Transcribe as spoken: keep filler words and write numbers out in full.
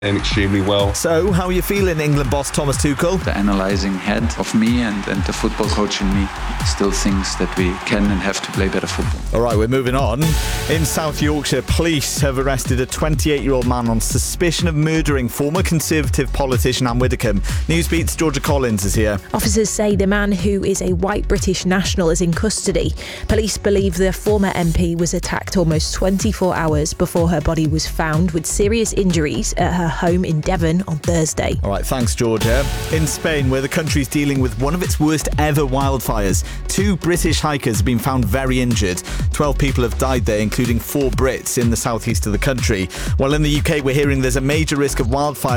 and extremely well. So, how are you feeling, England boss Thomas Tuchel? The analysing head of me and, and the football coach in me still thinks that we can and have to play better football. All right, we're moving on. In South Yorkshire, police have arrested a twenty-eight-year-old man on suspicion of murdering former Conservative politician Anne Widdecombe. Newsbeat's Georgia Collins is here. Officers say the man, who is a white British national, is in custody. Police believe the former M P was attacked almost twenty-four hours before her body was found with serious injuries at her home in Devon on Thursday. All right, thanks, Georgia. In Spain, where the country's dealing with one of its worst ever wildfires, two British hikers have been found very injured. Twelve people have died there, including four Brits in the southeast of the country. While in the U K, we're hearing there's a major risk of wildfire